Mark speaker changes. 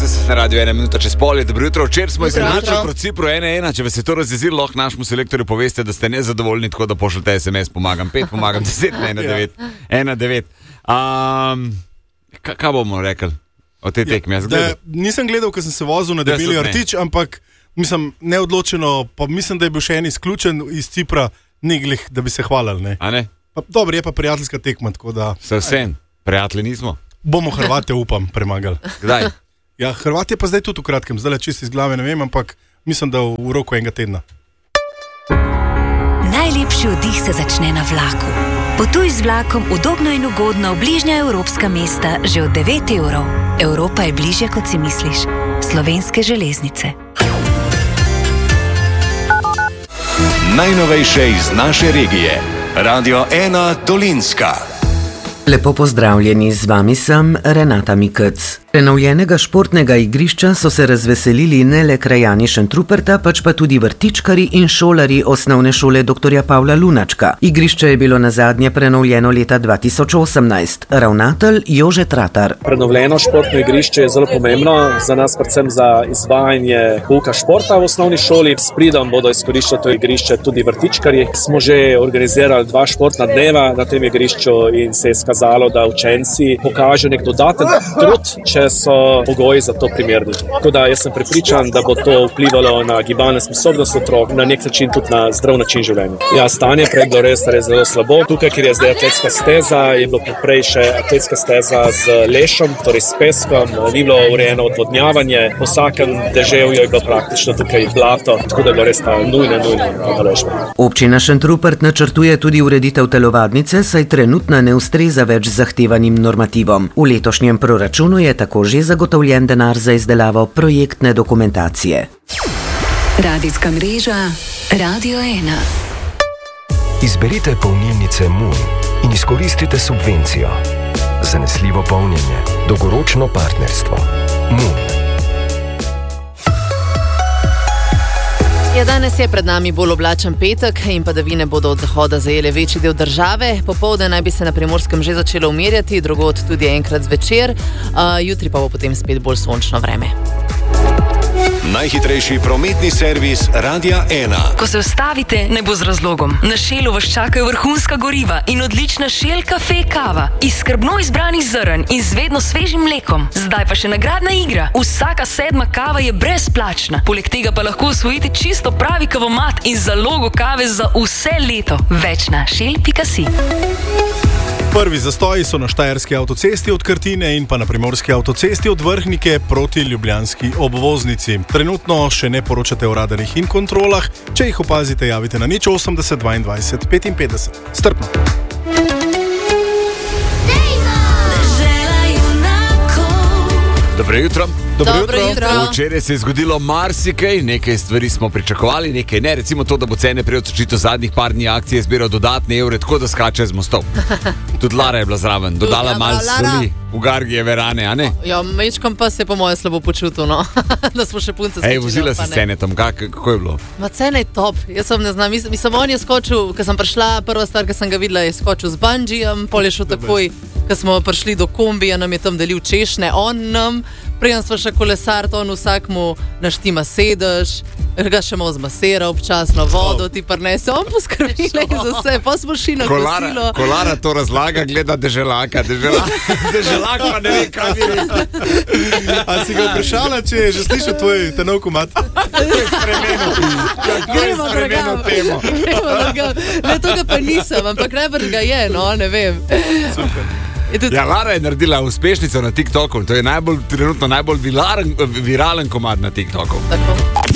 Speaker 1: na radio 1 minuta čez pol. Dobro jutro. Včeraj smo izenačili proti Cipru 1-1. Če vas je to razjezilo, lahko našemu selektorju poveste, da ste nezadovoljni, tako da pošljete SMS, pomagam 5, pomagam 10, 1-9. Kaj bomo rekli o tej tekmi?
Speaker 2: Nisem gledal, ker sem se vozil na Debeli Rtič, ampak mislim, neodločeno, pa mislim, da je bil še en izključen iz Cipra, ni glih, da bi se hvalili. Ne?
Speaker 1: A ne?
Speaker 2: Pa, dobro, je pa prijateljska tekma, tako da...
Speaker 1: Vsem, prijatelji nismo.
Speaker 2: Bomo Hrvate, upam, premagali.
Speaker 1: Kdaj?
Speaker 2: Ja, Hrvat je pa zdaj tudi v kratkem, zdaj čisto iz glave ne vem, ampak mislim, da v roku enega tedna.
Speaker 3: Najlepši oddih se začne na vlaku. Potuj z vlakom udobno in ugodno v bližnja evropska mesta že od 9 evrov. Evropa je bližje, kot si misliš. Slovenske železnice.
Speaker 4: Najnovejše iz naše regije. Radio 1 Dolinska.
Speaker 5: Lepo pozdravljeni, z vami sem Renata Mikec. Prenovljenega športnega igrišča so se razveselili ne le krajani Šentruperta, pač pa tudi vrtičkari in šolari osnovne šole dr. Pavla Lunačka. Igrišče je bilo nazadnje prenovljeno leta 2018. Ravnatelj Jože Tratar.
Speaker 6: Prenovljeno športno igrišče je zelo pomembno za nas, predvsem za izvajanje pouka športa v osnovni šoli. S pridom bodo izkoriščali to igrišče tudi vrtičkarji. Smo že organizirali 2 športna dneva na tem igrišču in se je skazalo, da učenci pokažejo nek dodaten trud, če so pogoji za to primerni. Tako da jaz sem prepričan, da bo to vplivalo na gibalne sposobnosti otrok, na nek način tudi na zdrav način življenja. Ja, stanje prej je bilo res zelo slabo. Tukaj, kjer je zdaj atletska steza, je bilo prej še atletska steza z lešom, torej s peskom, ni bilo urejeno odvodnjavanje, po vsakem deževju je bilo praktično tukaj blato, tako da je bilo res ta nujna naložba.
Speaker 5: Občina Šentrupert načrtuje tudi ureditev telovadnice, saj trenutna ne ustreza več zahtevanim normativom. V letošnjem proračunu je tako že zagotovljen denar za izdelavo projektne dokumentacije.
Speaker 3: Radijska mreža Radio 1.
Speaker 4: Izberite polnilnice Moon in izkoristite subvencijo. Zanesljivo polnjenje, dolgoročno partnerstvo. Moon.
Speaker 7: Ja, danes je pred nami bolj oblačen petek in padavine bodo od zahoda zajele večji del države. Popoldne naj bi se na Primorskem že začelo umirjati, drugod tudi enkrat zvečer, jutri pa bo potem spet bolj sončno vreme.
Speaker 4: Najhitrejši prometni servis Radia 1.
Speaker 8: Ko se ustavite, ne bo z razlogom. Na Shellu vas čakajo vrhunska goriva in odlična Shell kafe kava. Iz skrbno izbranih zrn in z vedno svežim mlekom. Zdaj pa še nagradna igra. Vsaka 7. kava je brezplačna. Poleg tega pa lahko osvojite čisto pravi kavomat in zalogo kave za vse leto. Več na shell.si.
Speaker 2: Prvi zastoji so na Štajerski avtocesti od Krtine in pa na Primorski avtocesti od Vrhnike proti ljubljanski obvoznici. Trenutno še ne poročate o radarjih in kontrolah. Če jih opazite, javite na 080 22 55. Strpno.
Speaker 1: Dobro jutro.
Speaker 7: Dobro jutro.
Speaker 1: Včeraj se je zgodilo marsikaj, nekaj stvari smo pričakovali, nekaj ne. Recimo to, da bo cene prej odsočitev zadnjih par dni akcije zbiral dodatne evre, tako da skače z mostov. Tudi Lara je bila zraven, dodala malo soli v Gargijeve rane, a ne?
Speaker 7: Ja, mečkam pa se po moje slabo počutil, no. Da smo še punce skočili.
Speaker 1: Vozila si cene tam, kako je bilo?
Speaker 7: Ma cene je top, jaz sem ne znam, mislim, on je skočil, ko sem prišla, prva stvar, ko sem ga videla, je skočil z bungeejem, pol je šel takoj, ko smo prišli do kombija, nam je tam delil češnje, on nam, prijem smo še kolesar, on vsak mu naštima sedež, ga še malo zmasira občasno, vodo ti prnese, on poskrbi za vse, pa smo šli na kosilo.
Speaker 1: Kolara to razlaga, gleda deželaka pa ne ve, kaj bi rekel.
Speaker 2: A si ga vprašala, če je že slišal tvoj tenov komad?
Speaker 1: Kako je spremenil temo?
Speaker 7: Ne, toga pa nisem, ampak najbrž ga je, no, ne vem.
Speaker 2: Super.
Speaker 1: Ja, Lara je naredila uspešnico na TikToku, to je trenutno najbolj viralen komad na TikToku.
Speaker 7: Tako.